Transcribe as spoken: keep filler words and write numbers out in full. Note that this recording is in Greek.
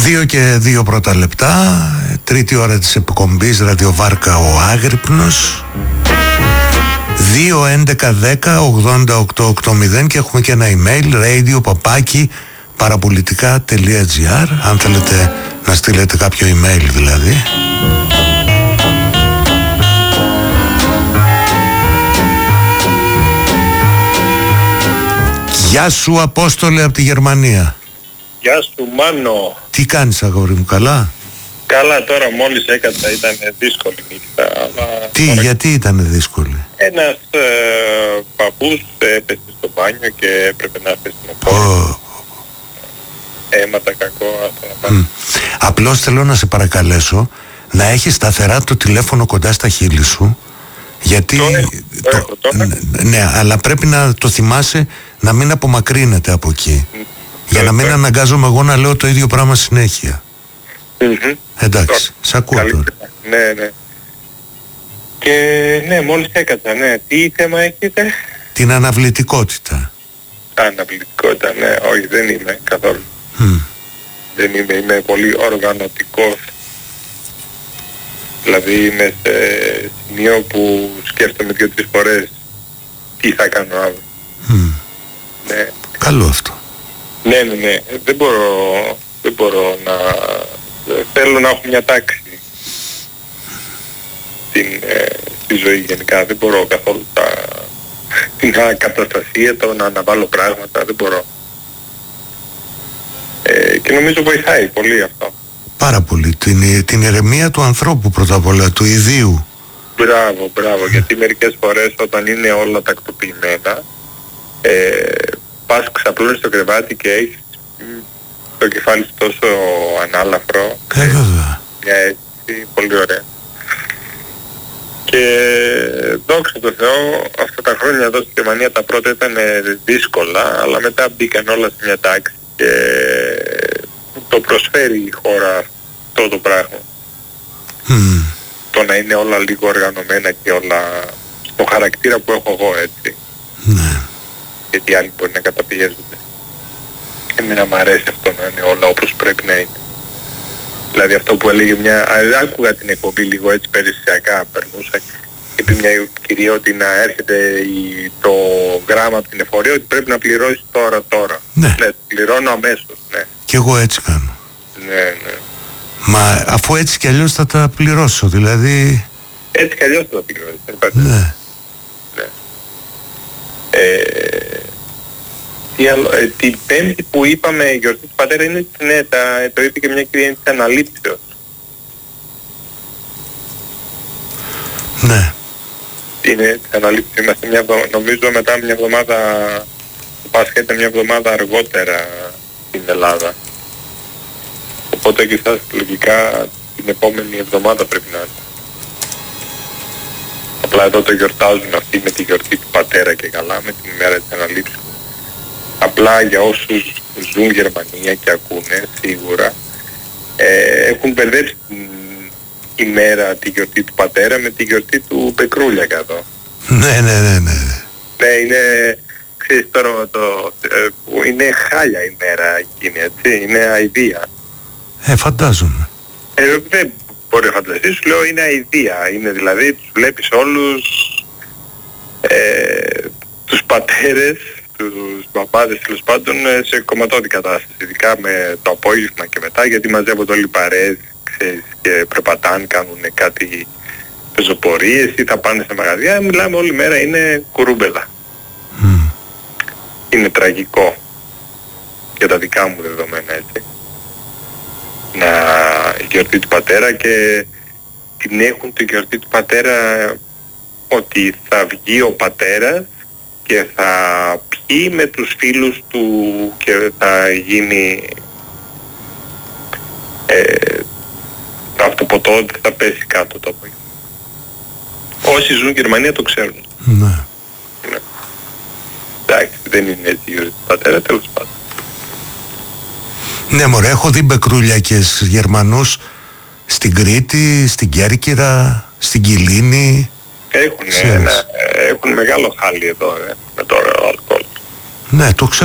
Δύο και δύο πρώτα λεπτά, τρίτη ώρα της εκπομπής Ραδιοβάρκα ο Άγρυπνος. Δύο έντεκα δέκα ογδόντα οκτώ ογδόντα και έχουμε και ένα email radio παπάκι παραπολιτικά.gr αν θέλετε να στείλετε κάποιο email δηλαδή. Γεια σου Απόστολε από τη Γερμανία. Γεια σου Μάνο. Τι κάνεις αγόρι μου, καλά? Καλά, τώρα μόλις έκατσα, ήταν δύσκολη νύχτα. Αλλά... Τι, τώρα... γιατί ήταν δύσκολη? Ένας ε, παππούς έπεσε στο μπάνιο και έπρεπε να έρθει στην επόμενη. Αίματα κακό. Mm. Απλώς θέλω να σε παρακαλέσω να έχεις σταθερά το τηλέφωνο κοντά στα χείλη σου. Γιατί το έχω, το το... έχω, το έχω. Ναι, αλλά πρέπει να το θυμάσαι να μην απομακρύνεται από εκεί. Mm. Για να μην αναγκάζομαι εγώ να λέω το ίδιο πράγμα συνέχεια. Mm-hmm. Εντάξει, το... σ' ακούω τώρα. Ναι, ναι. Και ναι, μόλις έκατσα, ναι. Τι θέμα έχετε? Την αναβλητικότητα. Αναβλητικότητα, ναι. Όχι, δεν είμαι καθόλου. Mm. Δεν είμαι, είμαι πολύ οργανωτικός. Δηλαδή είμαι σε σημείο που σκέφτομαι δύο-τρεις φορές τι θα κάνω αύριο. Mm. Ναι. Καλό αυτό. Ναι, ναι, ναι. Δεν μπορώ, δεν μπορώ να... Θέλω να έχω μια τάξη στην, ε, στη ζωή γενικά. Δεν μπορώ καθόλου τα... την ακαταστασία, το να αναβάλω πράγματα. Δεν μπορώ. Ε, και νομίζω βοηθάει πολύ αυτό. Πάρα πολύ. Την, την ηρεμία του ανθρώπου πρώτα απ' όλα, του ιδίου. Μπράβο, μπράβο. Γιατί μερικές φορές όταν είναι όλα τακτοποιημένα, ε, πας ξαπλώνεις στο κρεβάτι και έχεις το κεφάλι σου τόσο ανάλαφρο. Ε, βέβαια. Μια έτσι, πολύ ωραία. Και δόξα τω Θεώ, αυτά τα χρόνια εδώ στη Γερμανία τα πρώτα ήταν δύσκολα, αλλά μετά μπήκαν όλα σε μια τάξη και το προσφέρει η χώρα αυτό το πράγμα. Mm. Το να είναι όλα λίγο οργανωμένα και όλα στο χαρακτήρα που έχω εγώ, έτσι. Ναι. Γιατί άλλοι μπορεί να καταπιέζονται. Εμένα μου αρέσει αυτό να είναι όλα όπως πρέπει να είναι. Δηλαδή αυτό που έλεγε μια... Άκουγα την εκπομπή λίγο έτσι περιστασιακά, περνούσα και είπε μια κυρία ότι να έρχεται η, το γράμμα από την εφορία ότι πρέπει να πληρώσει τώρα τώρα. Ναι. Ναι, πληρώνω αμέσως, ναι. Κι εγώ έτσι κάνω. Ναι, ναι. Μα αφού έτσι κι αλλιώς θα τα πληρώσω, δηλαδή... Έτσι κι αλλιώς θα τα πληρώσω. Ναι. Ναι. Ε, τι άλλο, ε, την Πέμπτη που είπαμε η γιορτή του πατέρα είναι ναι, τα, το είπε και μια κυρία της αναλήψεως. Ναι. Είναι της αναλήψεως. Είμαστε μια, νομίζω μετά μια εβδομάδα, το Πάσχα ήταν μια εβδομάδα αργότερα στην Ελλάδα. Οπότε και σας λογικά την επόμενη εβδομάδα πρέπει να είναι. Απλά εδώ το γιορτάζουν αυτοί με τη γιορτή του πατέρα και καλά, με την ημέρα της αναλήψεως. Απλά για όσους ζουν Γερμανία και ακούνε, σίγουρα, ε, έχουν μπερδέψει την ημέρα τη γιορτή του πατέρα με τη γιορτή του Πεκρούλια κάτω. Ναι, ναι, ναι, ναι. Ναι, είναι, ξέρεις τώρα, το, ε, που είναι χάλια ημέρα εκείνη, έτσι, είναι αηδία. Ε, φαντάζομαι. Ε, δεν μπορεί να φανταστείς, σου λέω είναι αηδία, είναι δηλαδή, τους βλέπεις όλους, ε, τους πατέρες, τους μπαμπάδες τέλος πάντων σε κομματώδη κατάσταση, ειδικά με το απόγευμα και μετά, γιατί μαζεύονται όλοι οι παρέες, ξέρεις, και περπατάνε, κάνουν κάτι πεζοπορίες ή θα πάνε σε μαγαζιά, μιλάμε όλη μέρα, είναι κουρούμπελα. Mm. Είναι τραγικό για τα δικά μου δεδομένα, έτσι. Να η γιορτή του πατέρα και την έχουν τη γιορτή του πατέρα ότι θα βγει ο πατέρας και θα πιει με τους φίλους του και θα γίνει ε, αυτό ποτό ότι θα πέσει κάτω το απόγευμα. Όσοι ζουν Γερμανία το ξέρουν. Ναι. Ναι. Εντάξει, δεν είναι έτσι η γιορτή του πατέρα, τέλος πάντων. Ναι μωρέ, έχω δει μπεκρούλιακες Γερμανούς στην Κρήτη, στην Κέρκυρα, στην Κιλίνη. Έχουν, ένα, έχουν μεγάλο χάλι εδώ, ε, με το αλκοόλ. Ναι, το ξέρω.